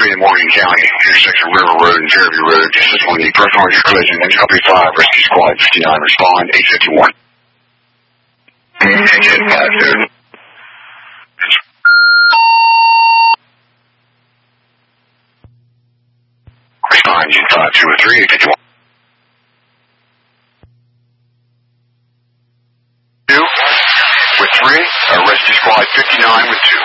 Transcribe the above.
3 in Morgan County, intersection River Road and Fairview Road. This is one of the personal injury collision. Entry 5, rescue squad 59, respond 851. Engine 5-2. Respond engine 5-2-3, 851. 2 with 3, rescue squad 59 with 2.